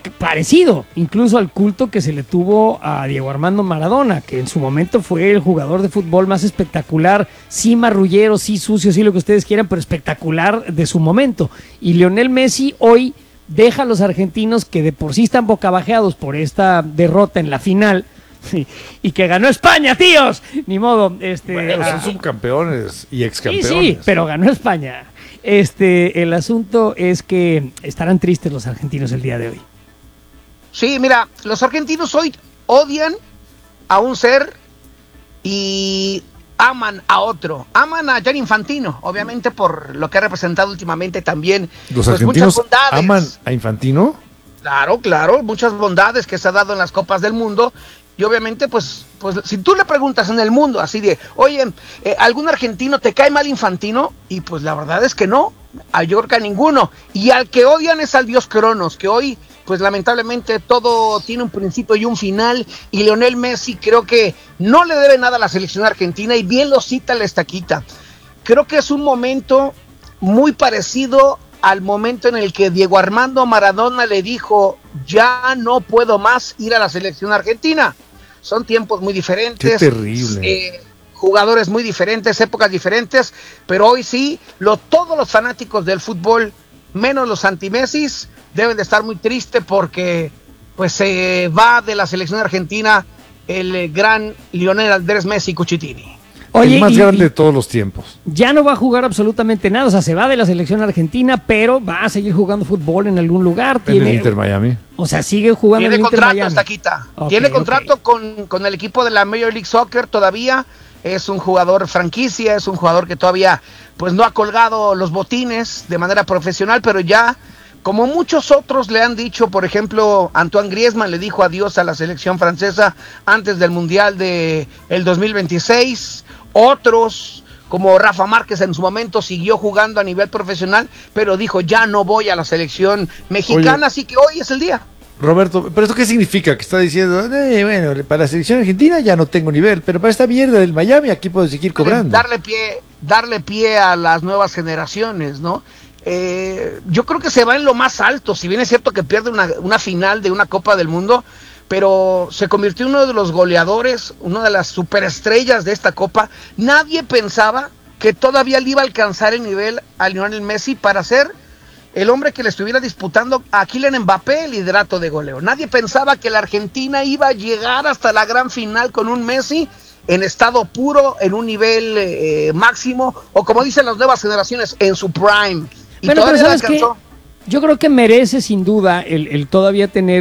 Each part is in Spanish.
parecido incluso al culto que se le tuvo a Diego Armando Maradona, que en su momento fue el jugador de fútbol más espectacular, sí marrullero, sí sucio, sí lo que ustedes quieran, pero espectacular de su momento. Y Lionel Messi hoy deja a los argentinos, que de por sí están bocabajeados por esta derrota en la final, y que ganó España, tíos, ni modo. Bueno, son subcampeones y excampeones. Sí, pero ganó España. El asunto es que estarán tristes los argentinos el día de hoy. Sí, mira, los argentinos hoy odian a un ser y aman a otro. Aman a Gianni Infantino, obviamente por lo que ha representado últimamente también. ¿Los argentinos aman a Infantino? Claro, muchas bondades que se ha dado en las Copas del Mundo. Y obviamente, pues si tú le preguntas en el mundo así de, oye, ¿algún argentino te cae mal Infantino? Y pues la verdad es que no, a yo creo que a ninguno. Y al que odian es al dios Cronos, que hoy, pues lamentablemente todo tiene un principio y un final. Y Lionel Messi creo que no le debe nada a la selección argentina, y bien lo cita la estaquita. Creo que es un momento muy parecido al momento en el que Diego Armando Maradona le dijo, ya no puedo más ir a la selección argentina. Son tiempos muy diferentes. Qué terrible. Jugadores muy diferentes, épocas diferentes, pero hoy sí, todos los fanáticos del fútbol, menos los anti-Messis, deben de estar muy tristes porque pues se va de la selección argentina el gran Lionel Andrés Messi Cuchitini. Oye, el más grande de todos los tiempos. Ya no va a jugar absolutamente nada, o sea, se va de la selección argentina, pero va a seguir jugando fútbol en algún lugar. En el Inter Miami. O sea, sigue jugando en el Inter Miami. Tiene contrato, Estaquita. Tiene contrato con el equipo de la Major League Soccer todavía. Es un jugador franquicia, es un jugador que todavía pues no ha colgado los botines de manera profesional, pero ya, como muchos otros le han dicho, por ejemplo, Antoine Griezmann le dijo adiós a la selección francesa antes del Mundial del 2026. Otros, como Rafa Márquez en su momento, siguió jugando a nivel profesional, pero dijo, ya no voy a la selección mexicana. Oye, así que hoy es el día. Roberto, ¿pero esto qué significa? Que está diciendo, bueno, para la selección argentina ya no tengo nivel, pero para esta mierda del Miami aquí puedo seguir cobrando. Darle pie a las nuevas generaciones, ¿no? Yo creo que se va en lo más alto, si bien es cierto que pierde una final de una Copa del Mundo, pero se convirtió en uno de los goleadores, una de las superestrellas de esta Copa. Nadie pensaba que todavía le iba a alcanzar el nivel a Lionel Messi para ser el hombre que le estuviera disputando a Kylian Mbappé el liderato de goleo. Nadie pensaba que la Argentina iba a llegar hasta la gran final con un Messi en estado puro, en un nivel máximo, o como dicen las nuevas generaciones, en su prime. Y bueno, todavía pero ¿sabes alcanzó. qué? Yo creo que merece sin duda el todavía tener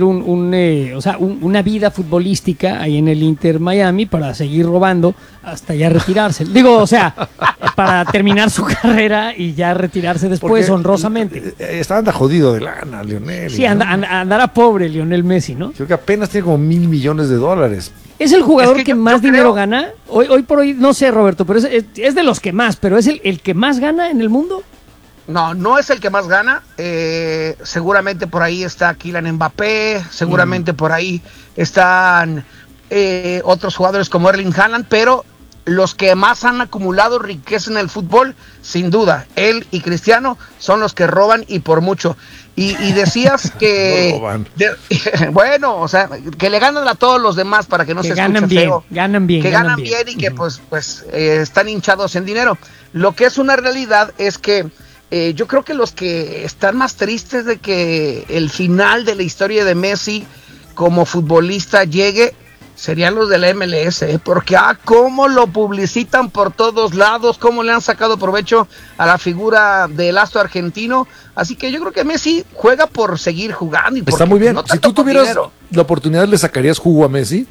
una vida futbolística ahí en el Inter Miami para seguir robando hasta ya retirarse. Digo, o sea, para terminar su carrera y ya retirarse después. Porque honrosamente. Anda jodido de lana, Lionel. Sí, andará pobre Lionel Messi, ¿no? Creo que apenas tiene como $1,000 millones. ¿Es el jugador que más dinero gana? Hoy por hoy, no sé, Roberto, pero es de los que más, pero ¿es el que más gana en el mundo? No es el que más gana. Seguramente por ahí está Kylian Mbappé, seguramente por ahí están otros jugadores como Erling Haaland, pero los que más han acumulado riqueza en el fútbol, sin duda, él y Cristiano son los que roban, y por mucho. Y decías que no roban. Bueno, o sea, que le ganan a todos los demás para que no se escuche feo. Ganan bien Y que pues están hinchados en dinero. Lo que es una realidad es que yo creo que los que están más tristes de que el final de la historia de Messi como futbolista llegue serían los de la MLS, porque cómo lo publicitan por todos lados, cómo le han sacado provecho a la figura del astro argentino. Así que yo creo que Messi juega por seguir jugando. Está muy bien. Si tú tuvieras la oportunidad, ¿le sacarías jugo a Messi?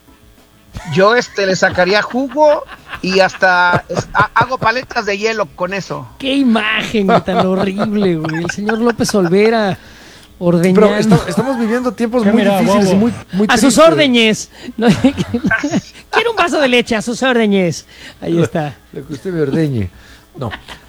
Yo le sacaría jugo y hasta hago paletas de hielo con eso. Qué imagen tan horrible, güey. El señor López Olvera ordeñando. Pero estamos viviendo tiempos muy difíciles y muy a sus órdenes. No, quiero un vaso de leche, a sus órdenes. Ahí está. Lo que usted me ordeñe. No.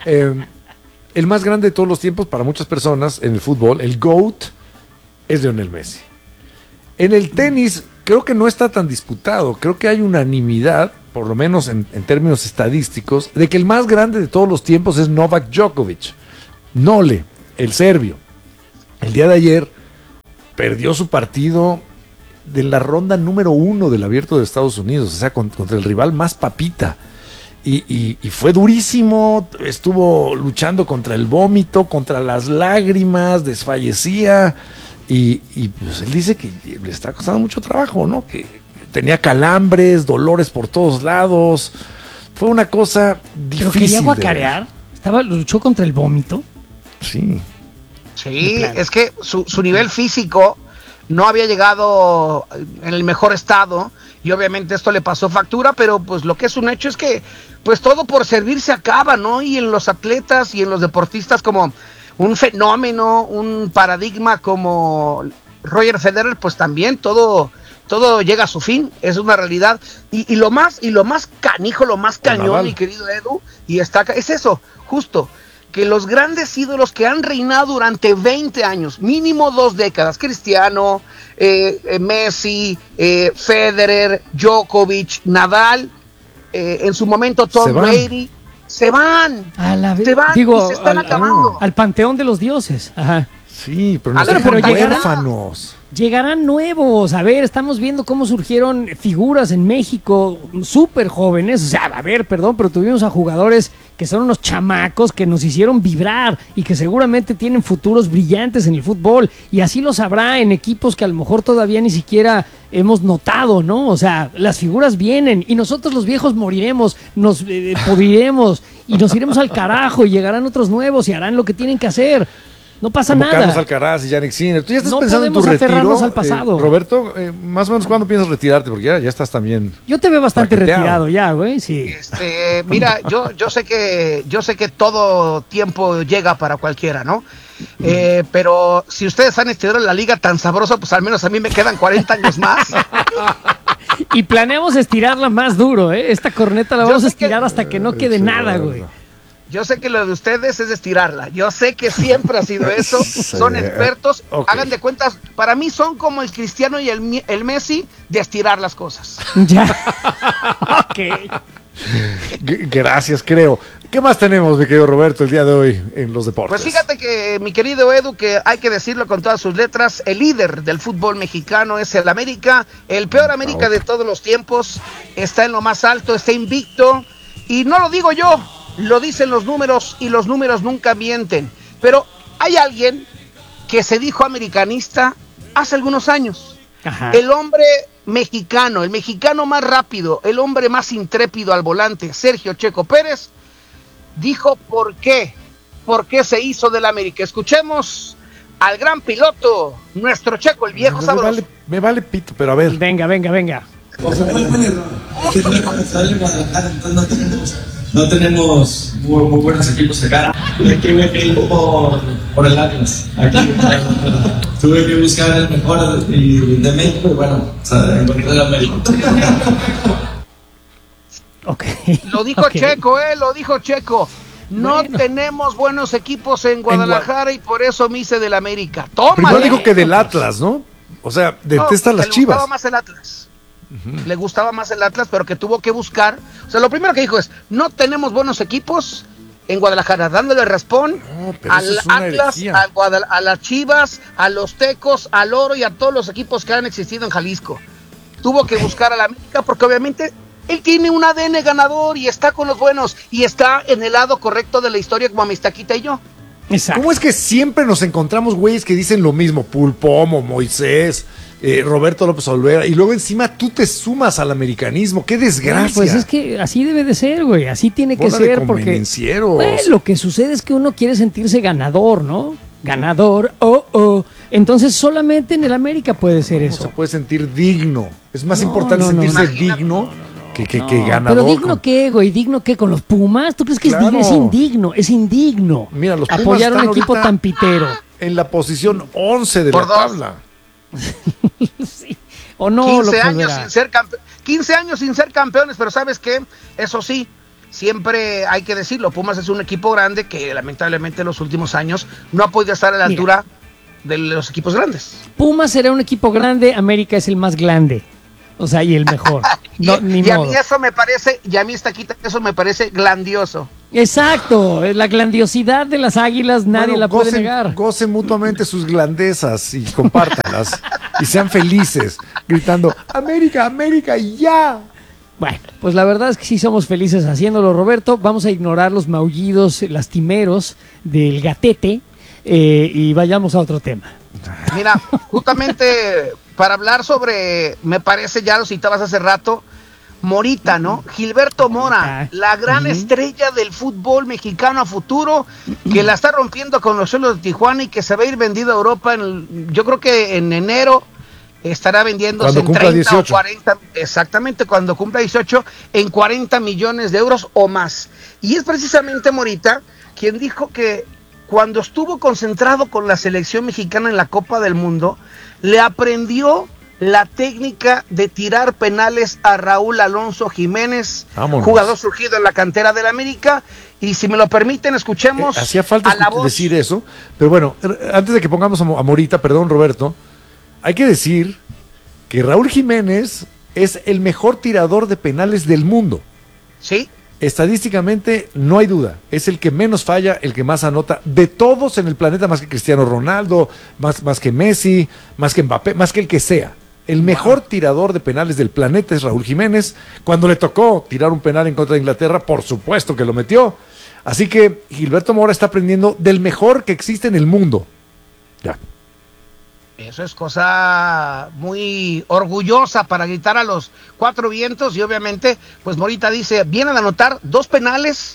El más grande de todos los tiempos para muchas personas en el fútbol, el GOAT, es Lionel Messi. En el tenis creo que no está tan disputado. Creo que hay unanimidad, por lo menos en términos estadísticos, de que el más grande de todos los tiempos es Novak Djokovic. Nole, el serbio. El día de ayer perdió su partido de la ronda número 1 del Abierto de Estados Unidos, o sea, contra el rival más papita. Y fue durísimo, estuvo luchando contra el vómito, contra las lágrimas, desfallecía. Y pues él dice que le está costando mucho trabajo, ¿no? Que tenía calambres, dolores por todos lados. Fue una cosa difícil. ¿Pero quería guacarear? ¿Luchó contra el vómito? Sí. Sí, es que su nivel físico no había llegado en el mejor estado y obviamente esto le pasó factura, pero pues lo que es un hecho es que pues todo por servir se acaba, ¿no? Y en los atletas y en los deportistas como un fenómeno, un paradigma como Roger Federer, pues también todo llega a su fin, es una realidad. Y lo más canijo, lo más cañón, mi querido Edu, y es eso, justo, que los grandes ídolos que han reinado durante 20 años, mínimo 2 décadas, Cristiano, Messi, Federer, Djokovic, Nadal, en su momento Tom Brady, se van y se están acabando. Al panteón de los dioses. Ajá. Sí, pero no dejan huérfanos. Llegarán nuevos. A ver, estamos viendo cómo surgieron figuras en México súper jóvenes. O sea, a ver, perdón, pero tuvimos a jugadores que son unos chamacos que nos hicieron vibrar y que seguramente tienen futuros brillantes en el fútbol. Y así lo sabrá en equipos que a lo mejor todavía ni siquiera hemos notado, ¿no? O sea, las figuras vienen y nosotros los viejos moriremos, nos pudriremos y nos iremos al carajo y llegarán otros nuevos y harán lo que tienen que hacer. No pasa como nada. Carlos Alcaraz y Yannick Sinner. ¿Tú ya estás no pensando en tu retiro? Aferrarnos al pasado. Roberto, más o menos, ¿cuándo piensas retirarte? Porque ya estás también. Yo te veo bastante retirado ya, güey. Sí. Mira, yo sé que todo tiempo llega para cualquiera, ¿no? Pero si ustedes han estirado la liga tan sabroso, pues al menos a mí me quedan 40 años más. Y planeamos estirarla más duro, ¿eh? Esta corneta la vamos a estirar hasta que no quede nada, güey. Yo sé que lo de ustedes es estirarla. Yo sé que siempre ha sido eso. Son expertos. Okay. Hagan de cuentas, para mí son como el Cristiano y el Messi de estirar las cosas. Ya. Ok. Gracias, creo. ¿Qué más tenemos, mi querido Roberto, el día de hoy en los deportes? Pues fíjate que, mi querido Edu, que hay que decirlo con todas sus letras, el líder del fútbol mexicano es el América, el peor América de todos los tiempos, está en lo más alto, está invicto, y no lo digo yo, lo dicen los números, y los números nunca mienten. Pero hay alguien que se dijo americanista hace algunos años. Ajá. El hombre mexicano, el mexicano más rápido, el hombre más intrépido al volante, Sergio Checo Pérez, dijo por qué se hizo del América. Escuchemos al gran piloto, nuestro Checo, el viejo sabroso. Me vale pito, pero a ver. Venga. No tenemos muy buenos equipos acá. Aquí me fui por el Atlas. Aquí tuve que buscar el mejor de México y bueno, encontré el América. Okay. Lo dijo Checo, lo dijo Checo. No tenemos buenos equipos en Guadalajara y por eso me hice del América. Toma. Primero dijo que del Atlas, ¿no? O sea, detesta las Chivas. Le gustaba más el Atlas. Le gustaba más el Atlas, pero que tuvo que buscar. O sea, lo primero que dijo es: no tenemos buenos equipos en Guadalajara, dándole raspón al Atlas, a las Chivas, a los Tecos, al Oro y a todos los equipos que han existido en Jalisco. Tuvo que buscar a la América porque obviamente él tiene un ADN ganador y está con los buenos y está en el lado correcto de la historia como Amistaquita y yo. Exacto. ¿Cómo es que siempre nos encontramos güeyes que dicen lo mismo? Pulpomo, Moisés, Roberto López Olvera, y luego encima tú te sumas al americanismo. ¡Qué desgracia! Pues es que así debe de ser, güey. Así tiene que ser porque pues, lo que sucede es que uno quiere sentirse ganador, ¿no? Ganador, Entonces solamente en el América puede ser eso. Se puede sentir digno. Es más importante sentirse digno que ganador. Pero digno qué, güey, digno qué con los Pumas. ¿Tú crees que es indigno? Es indigno. Mira, los Pumas apoyar a un equipo tan pitero. En la posición 11 de la tabla. Sí. O no, 15 años sin ser 15 años sin ser campeones, pero ¿sabes qué? Eso sí, siempre hay que decirlo, Pumas es un equipo grande que lamentablemente en los últimos años no ha podido estar a la altura de los equipos grandes. Pumas será un equipo grande, América es el más grande. O sea, y el mejor. No, ni modo. A mí eso me parece, y a mí eso me parece grandioso. Exacto, la grandiosidad de las Águilas nadie Bueno, la puede negar. Gocen mutuamente sus grandezas y compártanlas y sean felices, gritando América, América, ya. Bueno, pues la verdad es que sí somos felices haciéndolo, Roberto. Vamos a ignorar los maullidos lastimeros del gatete y vayamos a otro tema. Mira, justamente para hablar sobre, me parece, ya lo citabas hace rato, Morita, ¿no? Gilberto Mora, la gran estrella del fútbol mexicano a futuro, que la está rompiendo con los Cholos de Tijuana y que se va a ir vendido a Europa, yo creo que en enero estará vendiéndose en 30 18. O 40, exactamente, cuando cumpla 18, en 40 millones de euros o más. Y es precisamente Morita quien dijo que cuando estuvo concentrado con la selección mexicana en la Copa del Mundo, le aprendió la técnica de tirar penales a Raúl Alonso Jiménez, Vámonos. Jugador surgido en la cantera del América. Y si me lo permiten, escuchemos hacía falta a la voz. decir eso, pero bueno, antes de que pongamos a Morita, perdón, Roberto, hay que decir que Raúl Jiménez es el mejor tirador de penales del mundo. Sí. Estadísticamente no hay duda, es el que menos falla, el que más anota de todos en el planeta, más que Cristiano Ronaldo, más que Messi, más que Mbappé, más que el que sea. El mejor tirador de penales del planeta es Raúl Jiménez. Cuando le tocó tirar un penal en contra de Inglaterra, por supuesto que lo metió. Así que Gilberto Mora está aprendiendo del mejor que existe en el mundo. Ya. Eso es cosa muy orgullosa para gritar a los cuatro vientos. Y obviamente, pues Morita dice, vienen a anotar dos penales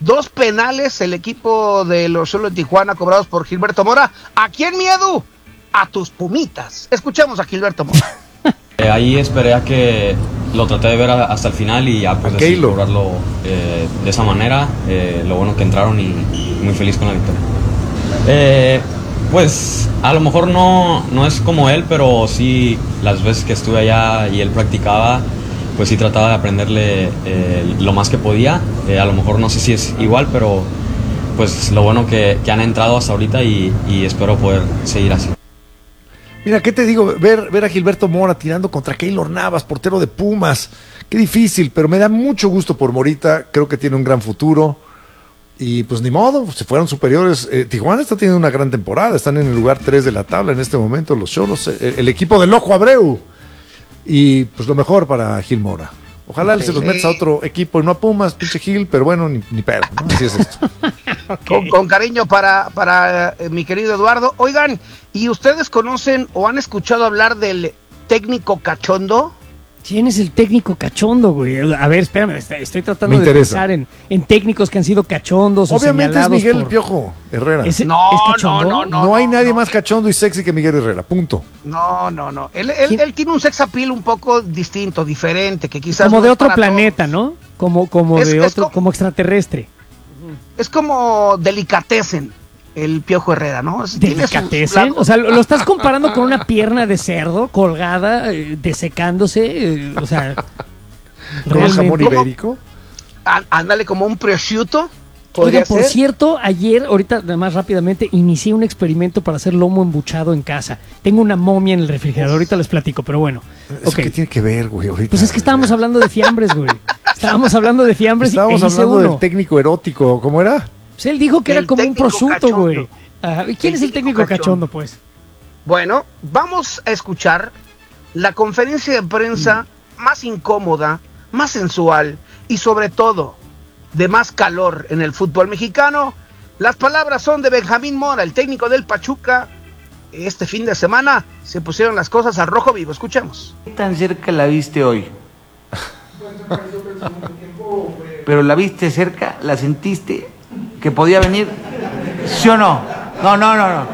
el equipo de los Cholos de Tijuana cobrados por Gilberto Mora. ¿A quién miedo? A tus Pumitas. Escuchemos a Gilberto Mora. Ahí esperé a que lo traté de ver hasta el final y ya pues decidí lograrlo de esa manera. Lo bueno que entraron y muy feliz con la victoria. Pues a lo mejor no es como él, pero sí las veces que estuve allá y él practicaba, pues sí trataba de aprenderle lo más que podía. A lo mejor no sé si es igual, pero pues lo bueno que han entrado hasta ahorita y espero poder seguir así. Mira, ¿qué te digo? Ver a Gilberto Mora tirando contra Keylor Navas, portero de Pumas. Qué difícil, pero me da mucho gusto por Morita. Creo que tiene un gran futuro. Y pues ni modo, se fueron superiores. Tijuana está teniendo una gran temporada. Están en el lugar 3 de la tabla en este momento los Cholos. El equipo del Ojo Abreu. Y pues lo mejor para Gil Mora. Ojalá se los metas a otro equipo y no a Pumas, pinche Gil, pero bueno, ni pedo, ¿no? Así es esto. Con cariño para mi querido Eduardo. Oigan, ¿y ustedes conocen o han escuchado hablar del técnico cachondo? ¿Quién es el técnico cachondo, güey? A ver, espérame, estoy tratando de pensar en técnicos que han sido cachondos. Obviamente o es Miguel Piojo Herrera. ¿Es No. No hay nadie más cachondo y sexy que Miguel Herrera, punto. No. Él tiene un sex appeal un poco distinto, diferente, que quizás como no de es otro para planeta, todos. ¿no? Como extraterrestre. Es como delicatessen el Piojo Herrera, ¿no? ¿Delicatessen? O sea, lo estás comparando con una pierna de cerdo colgada, desecándose, o sea... ¿Con el jamón ibérico? Ándale, como un prosciutto. Oiga, por cierto, ayer, ahorita más rápidamente, inicié un experimento para hacer lomo embuchado en casa. Tengo una momia en el refrigerador, ahorita les platico, pero bueno. ¿Eso qué tiene que ver, güey, ahorita? Pues es que estábamos hablando de fiambres, güey. Estábamos hablando de fiambres y hablando del técnico erótico, ¿cómo era? Pues él dijo que era como un prosciutto, güey. ¿Y quién es el técnico cachondo, pues? Bueno, vamos a escuchar la conferencia de prensa más incómoda, más sensual y sobre todo de más calor en el fútbol mexicano. Las palabras son de Benjamín Mora, el técnico del Pachuca. Este fin de semana se pusieron las cosas al rojo vivo. Escuchemos. ¿Qué tan cerca la viste hoy? ¿Pero la viste cerca? ¿La sentiste? ¿Que podía venir? ¿Sí o no? No. No.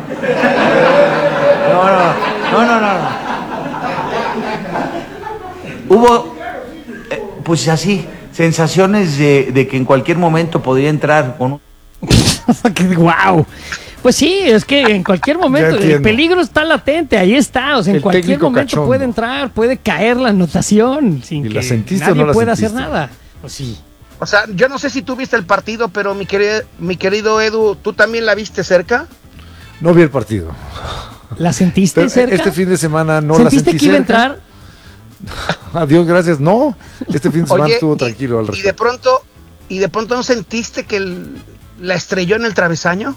Hubo, pues así, sensaciones de que en cualquier momento podría entrar con un... ¡Guau! Pues sí, es que en cualquier momento el peligro está latente, ahí está, o sea, en cualquier momento cachondo puede entrar, puede caer la anotación sin que nadie pueda hacer nada. Pues sí. O sea, yo no sé si tú viste el partido, pero mi querido Edu, ¿tú también la viste cerca? No vi el partido. ¿La sentiste pero cerca? Este fin de semana no la sentí cerca. ¿Sentiste que iba a entrar? Adiós, gracias. No, este fin de semana estuvo tranquilo al respecto. Y de pronto y de pronto no sentiste que la estrelló en el travesaño.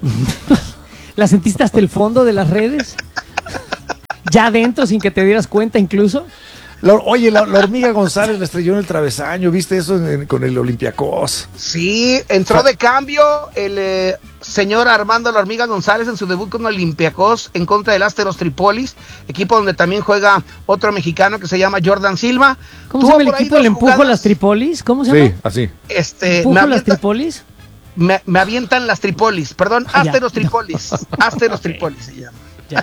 ¿La sentiste hasta el fondo de las redes? ¿Ya adentro sin que te dieras cuenta incluso? La hormiga González la estrelló en el travesaño, ¿viste eso con el Olympiacos? Sí, entró de cambio el señor Armando la hormiga González en su debut con Olympiacos en contra del Asteros Tripolis, equipo donde también juega otro mexicano que se llama Jordan Silva. ¿Cómo se llama el equipo? ¿Le empujo las Tripolis? ¿Cómo se llama? Sí, así. ¿Empujo las Tripolis? Me avientan las Tripolis, perdón, Asteros Tripolis. Asteros Tripolis se llama. Ya.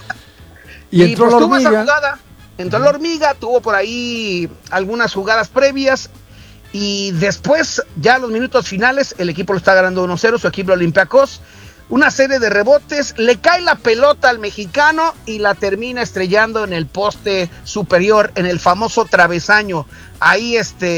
Y entró pues la hormiga. Entró la hormiga, tuvo por ahí algunas jugadas previas y después, ya a los minutos finales, el equipo lo está ganando 1-0, su equipo Olympiacos. Una serie de rebotes, le cae la pelota al mexicano y la termina estrellando en el poste superior, en el famoso travesaño. Ahí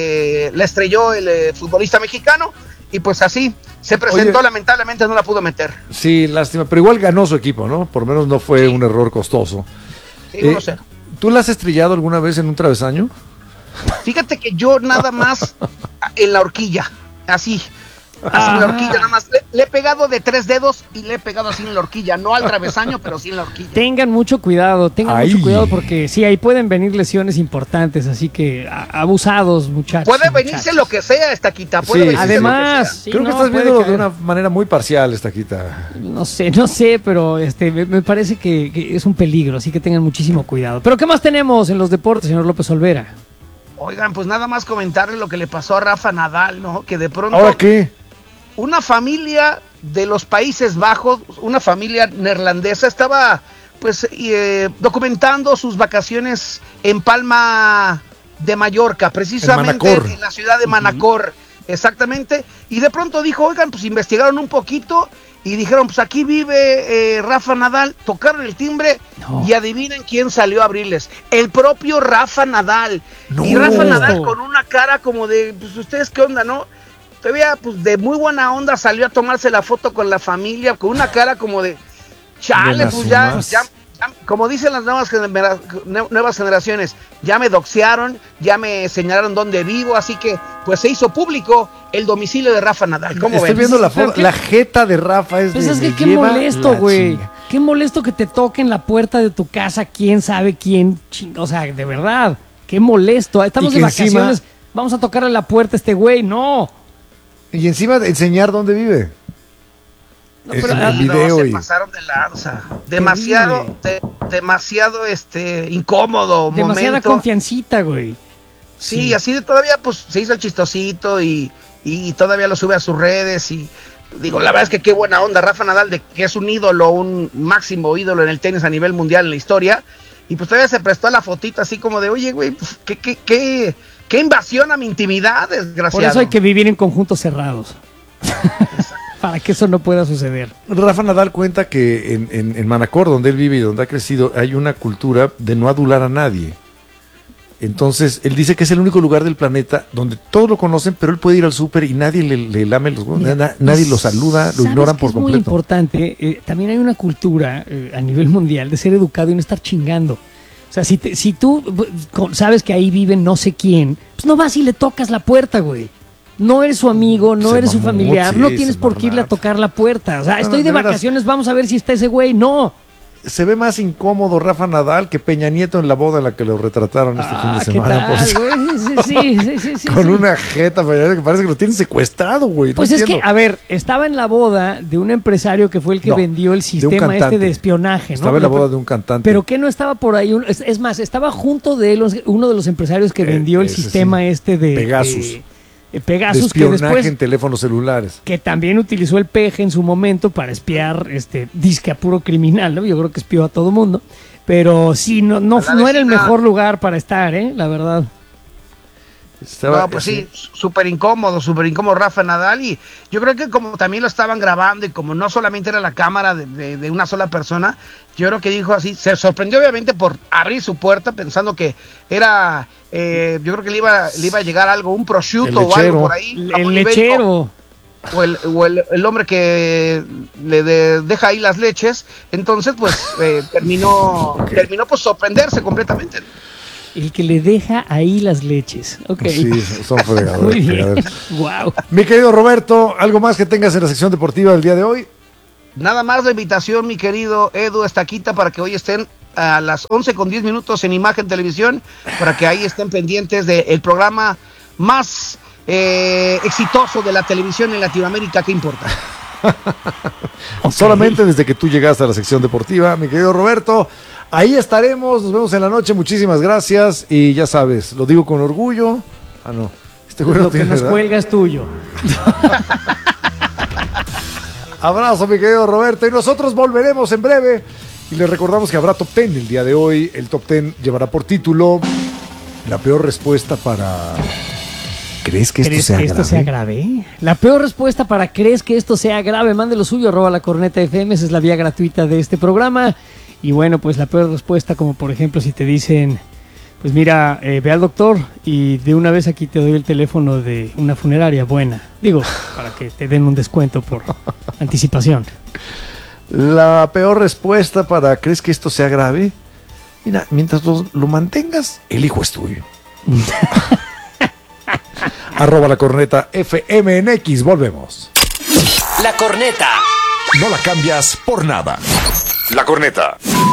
la estrelló el futbolista mexicano y pues así se presentó. Lamentablemente no la pudo meter. Sí, lástima, pero igual ganó su equipo, ¿no? Por lo menos no fue un error costoso. Sí, 1-0. ¿Tú la has estrellado alguna vez en un travesaño? Fíjate que yo nada más en la horquilla, así en la horquilla, nada más. Le he pegado de 3 dedos y le he pegado así en la horquilla, no al travesaño, pero sí en la horquilla. Tengan mucho cuidado porque sí, ahí pueden venir lesiones importantes, así que abusados, muchachos. Puede venirse lo que sea, Estaquita. Además, creo que estás viendo de una manera muy parcial, Estaquita. No sé, pero me parece que es un peligro, así que tengan muchísimo cuidado. Pero ¿qué más tenemos en los deportes, señor López Olvera? Oigan, pues nada más comentarle lo que le pasó a Rafa Nadal, ¿no? Que de pronto... ¿Ahora qué? Una familia de los Países Bajos, una familia neerlandesa, estaba pues documentando sus vacaciones en Palma de Mallorca, precisamente en la ciudad de Manacor, exactamente, y de pronto dijo, oigan, pues investigaron un poquito y dijeron, pues aquí vive Rafa Nadal, tocaron el timbre y adivinen quién salió a abrirles, el propio Rafa Nadal. Y Rafa Nadal con una cara como de, pues ustedes qué onda, ¿no? Todavía, pues de muy buena onda salió a tomarse la foto con la familia, con una cara como de chale, pues ya, como dicen las nuevas generaciones, ya me doxearon, ya me señalaron dónde vivo, así que pues se hizo público el domicilio de Rafa Nadal. ¿Cómo Estoy viendo la foto, la jeta de Rafa es pues es que qué molesto, güey. Qué molesto que te toquen la puerta de tu casa, quién sabe quién, o sea, de verdad, qué molesto. Estamos de vacaciones, vamos a tocarle la puerta a este güey, no. Y encima de enseñar dónde vive. No, pero el video se pasaron de lanza. Demasiado incómodo. Demasiada confiancita, güey. Sí, así de todavía pues se hizo el chistosito y todavía lo sube a sus redes y digo, la verdad es que qué buena onda Rafa Nadal, de que es un ídolo, un máximo ídolo en el tenis a nivel mundial en la historia, y pues todavía se prestó a la fotita así como de, oye, güey, pues, ¿qué invasión a mi intimidad, desgraciado? Por eso hay que vivir en conjuntos cerrados. Para que eso no pueda suceder. Rafa Nadal cuenta que en Manacor, donde él vive y donde ha crecido, hay una cultura de no adular a nadie. Entonces, él dice que es el único lugar del planeta donde todos lo conocen, pero él puede ir al súper y nadie le lame los huevos, nadie lo saluda, lo ignoran por completo. Es muy importante, también hay una cultura a nivel mundial de ser educado y no estar chingando. O sea, si tú sabes que ahí vive no sé quién, pues no vas y le tocas la puerta, güey. No eres su amigo, no eres su familiar, no tienes por qué irle a tocar la puerta. O sea, estoy de vacaciones, vamos a ver si está ese güey. No. Se ve más incómodo Rafa Nadal que Peña Nieto en la boda en la que lo retrataron este fin de semana. Sí, con una jeta que parece que lo tienen secuestrado, güey. Pues es que, a ver, estaba en la boda de un empresario que fue el que vendió el sistema de espionaje, ¿no? Estaba en la boda de un cantante. Pero que no estaba por ahí, es más, estaba junto de él uno de los empresarios que vendió el sistema de Pegasus. Pegasus, de espionaje que después, en teléfonos celulares. Que también utilizó el peje en su momento para espiar, disque a puro criminal, ¿no? Yo creo que espió a todo mundo. Pero sí, no era el mejor lugar para estar, la verdad. Sí, súper incómodo Rafa Nadal, y yo creo que como también lo estaban grabando y como no solamente era la cámara de una sola persona, yo creo que dijo así, se sorprendió obviamente por abrir su puerta pensando que era, yo creo que le iba a llegar algo, un prosciutto o algo por ahí. El lechero. O el hombre que le deja ahí las leches, entonces pues terminó pues sorprenderse completamente. El que le deja ahí las leches. Ok. Sí, son fregadores. Muy bien. Wow. Mi querido Roberto, ¿algo más que tengas en la sección deportiva del día de hoy? Nada más la invitación, mi querido Edu Estaquita, para que hoy estén a las 11:10 en Imagen Televisión, para que ahí estén pendientes del programa más exitoso de la televisión en Latinoamérica. ¿Qué importa? Okay. Solamente desde que tú llegaste a la sección deportiva, mi querido Roberto. Ahí estaremos, nos vemos en la noche, muchísimas gracias. Y ya sabes, lo digo con orgullo. Ah, no. Lo que nos cuelga es tuyo. Abrazo, mi querido Roberto. Y nosotros volveremos en breve. Y les recordamos que habrá Top 10 el día de hoy. El Top 10 llevará por título la peor respuesta para... ¿Crees que esto sea grave? La peor respuesta para ¿crees que esto sea grave? Mande lo suyo, @lacornetafm, esa es la vía gratuita de este programa. Y bueno, pues la peor respuesta, como por ejemplo si te dicen, pues mira, ve al doctor y de una vez aquí te doy el teléfono de una funeraria buena. Digo, para que te den un descuento por anticipación. La peor respuesta para ¿crees que esto sea grave? Mira, mientras lo mantengas, el hijo es tuyo. @lacornetafmnx, volvemos. La Corneta. No la cambias por nada. La Corneta.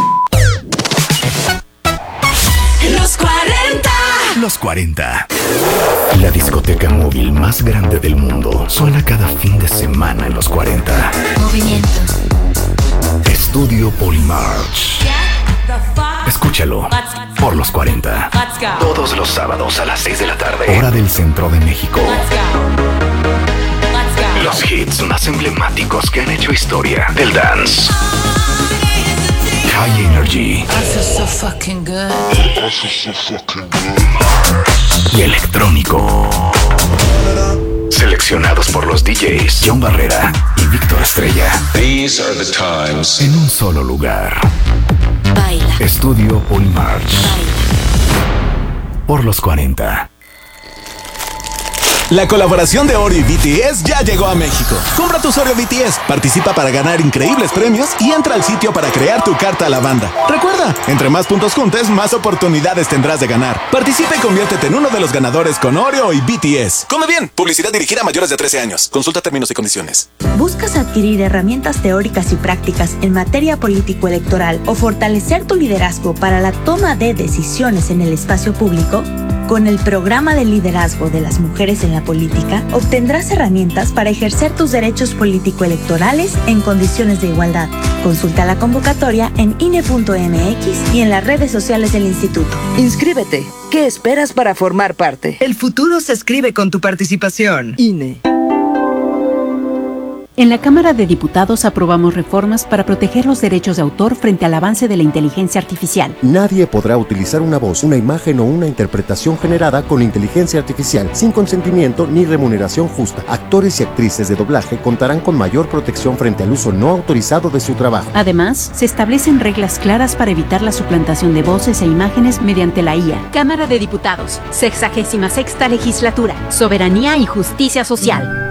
Los 40. Los 40. La discoteca móvil más grande del mundo suena cada fin de semana en los 40. Movimiento. Estudio Polymarch. Escúchalo por los 40. Todos los sábados a las 6 de la tarde. Hora del centro de México. Los hits más emblemáticos que han hecho historia del dance. High Energy. Y electrónico. Seleccionados por los DJs John Barrera y Víctor Estrella. These are the times. En un solo lugar. Baila. Estudio Polymarch. Por los 40. La colaboración de Oreo y BTS ya llegó a México. Compra tus Oreo BTS, participa para ganar increíbles premios y entra al sitio para crear tu carta a la banda. Recuerda, entre más puntos juntes, más oportunidades tendrás de ganar. Participa y conviértete en uno de los ganadores con Oreo y BTS. Come bien, publicidad dirigida a mayores de 13 años. Consulta términos y condiciones. ¿Buscas adquirir herramientas teóricas y prácticas en materia político-electoral o fortalecer tu liderazgo para la toma de decisiones en el espacio público? Con el programa de liderazgo de las mujeres en la política, obtendrás herramientas para ejercer tus derechos político-electorales en condiciones de igualdad. Consulta la convocatoria en INE.mx y en las redes sociales del instituto. Inscríbete. ¿Qué esperas para formar parte? El futuro se escribe con tu participación. INE. En la Cámara de Diputados aprobamos reformas para proteger los derechos de autor frente al avance de la inteligencia artificial. Nadie podrá utilizar una voz, una imagen o una interpretación generada con inteligencia artificial sin consentimiento ni remuneración justa. Actores y actrices de doblaje contarán con mayor protección frente al uso no autorizado de su trabajo. Además, se establecen reglas claras para evitar la suplantación de voces e imágenes mediante la IA. Cámara de Diputados, 66ª Legislatura, Soberanía y Justicia Social.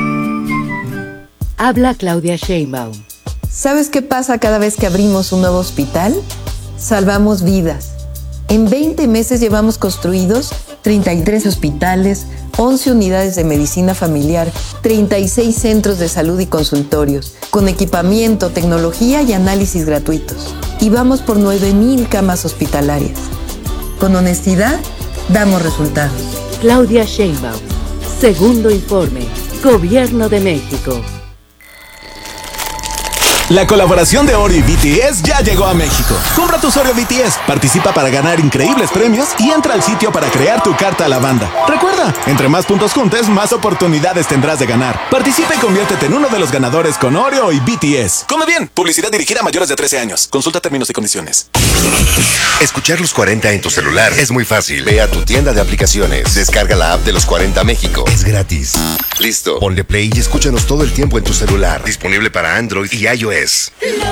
Habla Claudia Sheinbaum. ¿Sabes qué pasa cada vez que abrimos un nuevo hospital? Salvamos vidas. En 20 meses llevamos construidos 33 hospitales, 11 unidades de medicina familiar, 36 centros de salud y consultorios, con equipamiento, tecnología y análisis gratuitos. Y vamos por 9,000 camas hospitalarias. Con honestidad, damos resultados. Claudia Sheinbaum. Segundo informe. Gobierno de México. La colaboración de Oreo y BTS ya llegó a México. Compra tus Oreo BTS, participa para ganar increíbles premios y entra al sitio para crear tu carta a la banda. Recuerda, entre más puntos juntes, más oportunidades tendrás de ganar. Participa y conviértete en uno de los ganadores con Oreo y BTS. Come bien, publicidad dirigida a mayores de 13 años. Consulta términos y condiciones. Escuchar los 40 en tu celular es muy fácil. Ve a tu tienda de aplicaciones, descarga la app de los 40 México. Es gratis. Listo, ponle play y escúchanos todo el tiempo en tu celular. Disponible para Android y iOS.